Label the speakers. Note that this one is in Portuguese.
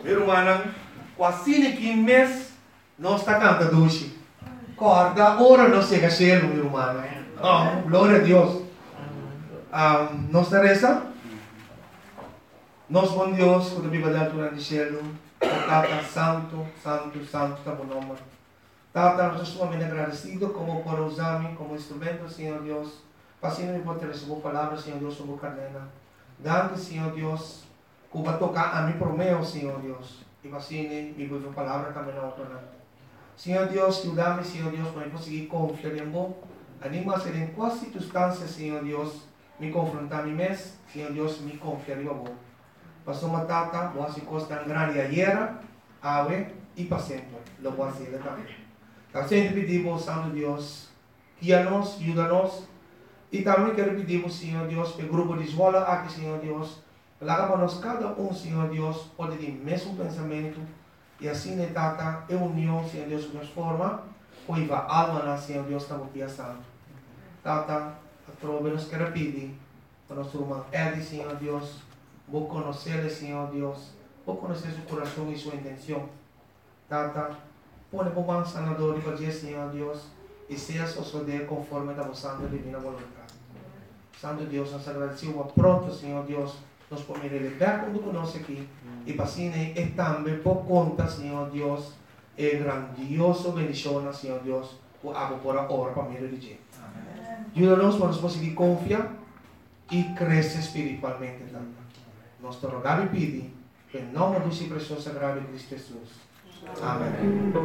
Speaker 1: Irmã, quase que mês nós está cantando hoje. Corda, ora não chega cielo, irmã. Oh, glória a Deus. Nós reza. Nós, bom Deus, quando a Bíblia dá altura no cielo, Tata, santo, santo, santo, está bom nome. Tata, nós estamos muito agradecidos como por usar-me como instrumento, Senhor Deus. Passinho por ter recebido palavras, Senhor Deus, sobre cadena. Dando, Senhor Deus, que vai tocar a mim por meu, Senhor Deus. E passinho, me vou palavra também na outra. Senhor Deus, ajuda-me, Senhor Deus, para eu conseguir confiar em você. Anima a ser em qual circunstância, Senhor Deus, me confrontar a mim mesmo, Senhor Deus, me confiar em você. Passou uma tata, boa se costa grande ayer, ave e para sempre. Lo voy a hacer também. Então, sempre pedimos, Santo Deus, guia-nos, ajuda-nos. E também quero pedir, Senhor Deus, para o grupo de escola aqui, Senhor Deus, para nós cada Senhor Deus, pode ter o mesmo pensamento. E assim, tata, é união, Senhor Deus, nos forma, pois a alma, Senhor Deus, está aqui santo. Tata, a trova nos quer pedir, para nosso irmão Eddie, Senhor Deus, vou conhecer, Senhor Deus, vou conhecer seu coração e sua intenção. Tata, põe como um sanador para dizer, Senhor Deus, e seja suceder conforme a vossa divina vontade. Santo Deus, nós agradecemos pronto, Senhor Deus, nós podemos libertar quando conosco aqui. E para assim, é também por conta, Senhor Deus, é grandioso bendição, Senhor Deus, por a hora para mim de ajuda-nos para nós conseguir confiar e crescer espiritualmente também. Nós te rogamos e pedimos, em nome do seu precioso sagrado Cristo Jesus. Amém.